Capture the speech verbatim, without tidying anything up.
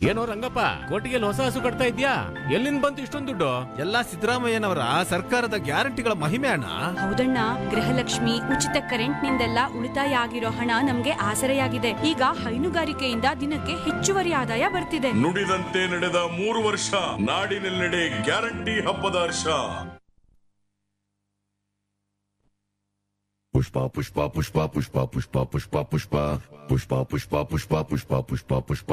ಏನೋ ರಂಗಪ್ಪ, ಕೋಟಿಗೆಲ್ ಹೊಸ ಹಸು ಕಟ್ತಾ ಇದ್ಯಾ? ಎಲ್ಲಿಂದ ಬಂತು ಇಷ್ಟೊಂದು ದುಡ್ಡು? ಎಲ್ಲಾ ಸಿದ್ದರಾಮಯ್ಯನವರ ಸರ್ಕಾರದ ಗ್ಯಾರಂಟಿಗಳ ಮಹಿಮೆ ಅಣ್ಣ. ಹೌದಣ್ಣ, ಗೃಹಲಕ್ಷ್ಮಿ, ಉಚಿತ ಕರೆಂಟ್ ನಿಂದೆಲ್ಲ ಉಳಿತಾಯ ಆಗಿರೋ ಹಣ ನಮ್ಗೆ ಆಸರೆಯಾಗಿದೆ. ಈಗ ಹೈನುಗಾರಿಕೆಯಿಂದ ದಿನಕ್ಕೆ ಹೆಚ್ಚುವರಿ ಆದಾಯ ಬರ್ತಿದೆ. ನುಡಿದಂತೆ ನಡೆದ ಮೂರು ವರ್ಷ ನಾಡಿನೆಲ್ಲೆಡೆ ಗ್ಯಾರಂಟಿ ಹಬ್ಬದ ಹರ್ಷ. ಪುಷ್ಪ ಪುಷ್ಪ ಪುಷ್ಪ ಪುಷ್ಪ ಪುಷ್ಪ ಪುಷ್ಪ ಪುಷ್ಪ ಪುಷ್ಪ ಪುಷ್ಪ ಪುಷ್ಪ ಪುಷ್ಪ ಪುಷ್ಪ ಪುಷ್ಪ